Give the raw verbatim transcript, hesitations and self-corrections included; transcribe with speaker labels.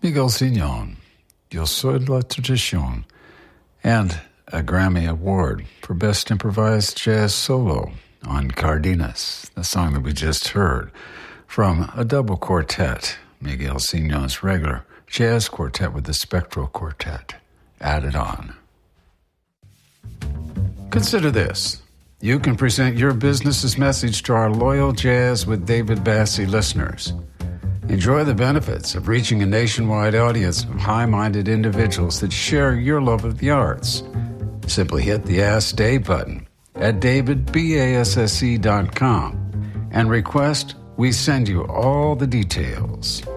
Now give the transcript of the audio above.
Speaker 1: Miguel Signon, Yo Soy La Tradición, and a Grammy Award for Best Improvised Jazz Solo on Cardenas, the song that we just heard, from a double quartet, Miguel Signon's regular jazz quartet with the Spectral Quartet added on. Consider this. You can present your business's message to our loyal Jazz with David Bassie listeners. Enjoy the benefits of reaching a nationwide audience of high-minded individuals that share your love of the arts. Simply hit the Ask Dave button at david basse dot com and request we send you all the details.